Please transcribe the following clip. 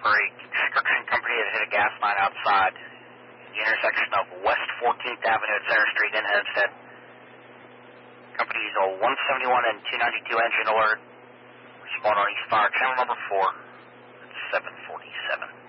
for a construction company that hit a gas line outside the intersection of West 14th Avenue and Center Street in Hempstead. Company diesel 171 and 292 engine alert. Respond on East Fire Channel number 4 at 747.